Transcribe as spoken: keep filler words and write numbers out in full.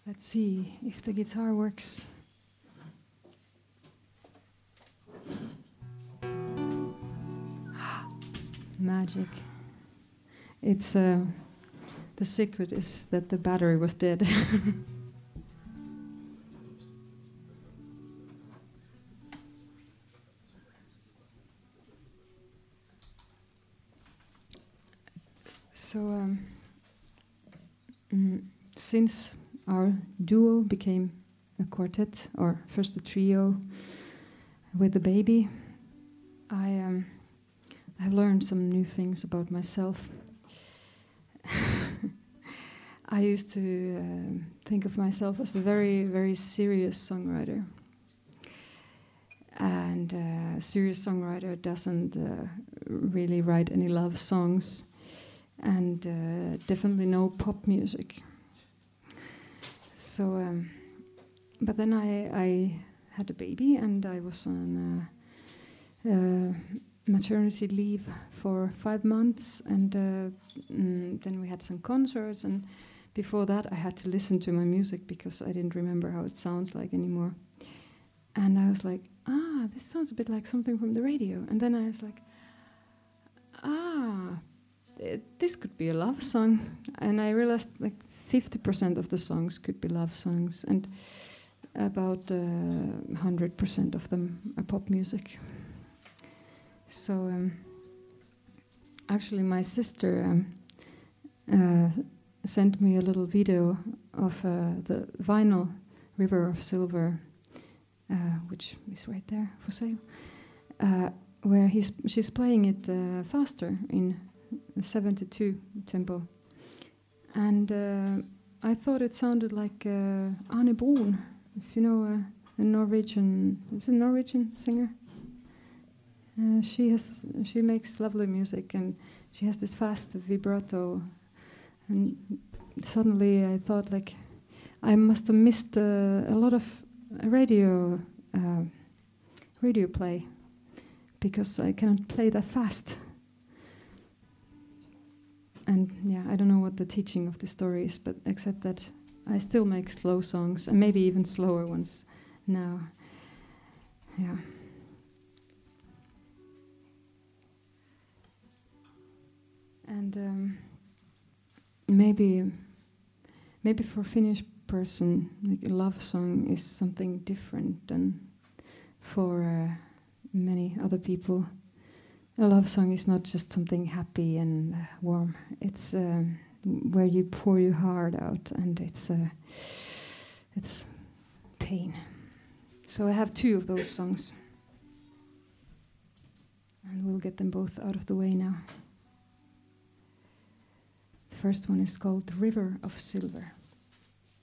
Let's see if the guitar works. Magic. It's uh, the secret is that the battery was dead. So um, mm, since our duo became a quartet, or first a trio with the baby, I um, have learned some new things about myself. I used to um, think of myself as a very, very serious songwriter. And uh, a serious songwriter doesn't uh, really write any love songs, and uh, definitely no pop music. So, um, but then I, I had a baby, and I was on uh, uh, maternity leave for five months, and uh, mm, then we had some concerts, and before that I had to listen to my music because I didn't remember how it sounds like anymore. And I was like, ah, this sounds a bit like something from the radio. And then I was like, ah, it, this could be a love song. And I realized like fifty percent of the songs could be love songs, and about uh, one hundred percent of them are pop music. So um, actually my sister um, uh, sent me a little video of uh, the vinyl River of Silver, uh, which is right there for sale, uh, where he's she's playing it uh, faster in seventy-two tempo. And uh, I thought it sounded like uh, Arne Brun, if you know uh, a Norwegian, is it a Norwegian singer? Uh, she has she makes lovely music, and she has this fast vibrato. And suddenly I thought, like, I must have missed uh, a lot of radio uh, radio play because I cannot play that fast. And yeah, I don't know what the teaching of the story is, but except that I still make slow songs, and maybe even slower ones now. Yeah. And um, maybe, maybe for a Finnish person, like a love song is something different than for uh, many other people. A love song is not just something happy and uh, warm. It's uh, where you pour your heart out, and it's uh, it's pain. So I have two of those songs, and we'll get them both out of the way now. The first one is called The River of Silver.